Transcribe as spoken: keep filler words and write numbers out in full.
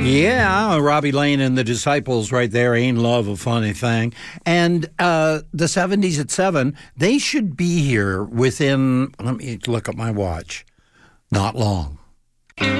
Yeah, Robbie Lane and the Disciples right there. Ain't love a funny thing? And uh, the seventies at seven, they should be here within, let me look at my watch, not long.